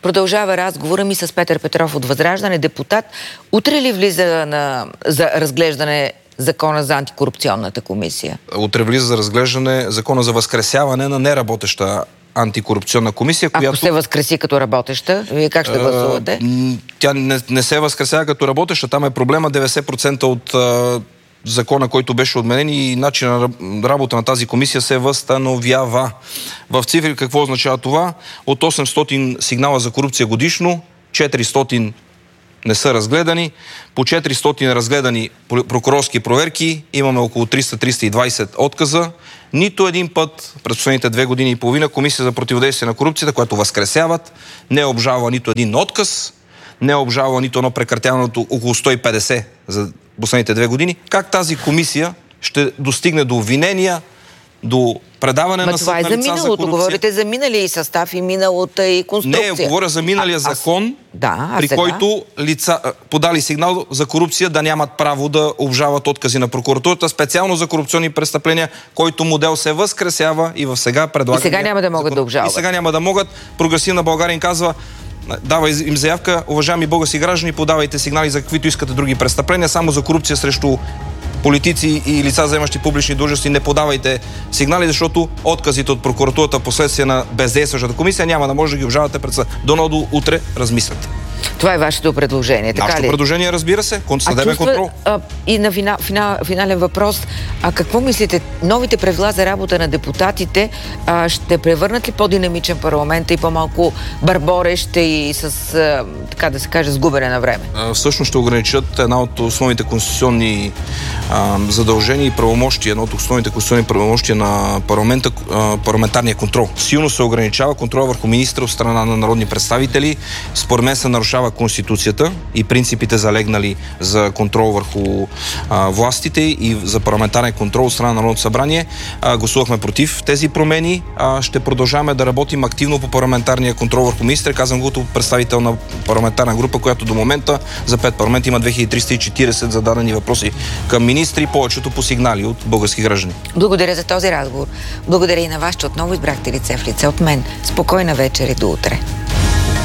Продължава разговора ми с Петър Петров от Възраждане, депутат. Утре ли влиза за разглеждане закона за антикорупционната комисия? Утре влиза за разглеждане закона за възкресяване на неработеща антикорупционна комисия, която... Ако се възкреси като работеща, вие как ще гласувате? Тя не се възкресява като работеща. Там е проблема 90% от закона, който беше отменен, и начин на работа на тази комисия се възстановява. В цифри какво означава това? От 800 сигнала за корупция годишно, 400 не са разгледани. По 400 разгледани прокурорски проверки имаме около 300-320 отказа. Нито един път през последните 2 години и половина Комисия за противодействие на корупцията, която възкресяват, не е обжалва нито един отказ, не е обжалва нито едно прекратяването около 150 за последните 2 години. Как тази комисия ще достигне до обвинения, до предаване на съд на лица за корупция? Това е за миналото. Говорите за миналия състав и миналата и конструкция. Не, говоря за миналия закон, при който лица, подали сигнал за корупция, да нямат право да обжалват откази на прокуратурата, специално за корупционни престъпления, който модел се възкресява и в сега предлага. И сега няма да могат да обжалват. И сега няма да могат. Прогресивна България им казва: дава им заявка, уважаеми български граждани, подавайте сигнали за каквито искате други престъпления, само за корупция срещу политици и лица, заемащи публични длъжности, не подавайте сигнали, защото отказите от прокуратурата последствие на бездействащата комисия няма да може да ги обжалвате пред съд. Дано до утре размислят. Това е вашето предложение, така ли? Нашето предложение, разбира се, съдебен контрол. И на финален въпрос, какво мислите? Новите правила за работа на депутатите ще превърнат ли по-динамичен парламент и по-малко барборещ и с, така да се каже, сгубене на време? Всъщност ще ограничат една от основните конституционни задължения и правомощия, едно от основните конституционни правомощия на парламента, парламентарния контрол. Силно се ограничава контрол върху министра от страна на народни представители. Според мен се нарушава Конституцията и принципите, залегнали за контрол върху властите и за парламентарен контрол от страна на Народното събрание. Гласувахме против тези промени. Ще продължаваме да работим активно по парламентарния контрол върху министра. Казвам го като представител на парламентарна група, която до момента за 5 парламента има 2340 зададени въпроси към министри, повечето по сигнали от български граждани. Благодаря за този разговор. Благодаря и на вас, че отново избрахте лице в лице от мен. Спокойна вечер и до утре.